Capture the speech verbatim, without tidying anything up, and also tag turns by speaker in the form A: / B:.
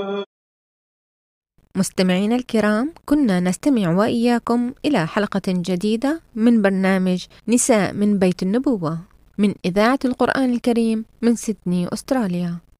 A: مستمعينا الكرام، كنا نستمع وإياكم إلى حلقة جديدة من برنامج نساء من بيت النبوة من إذاعة القرآن الكريم من سيدني، أستراليا.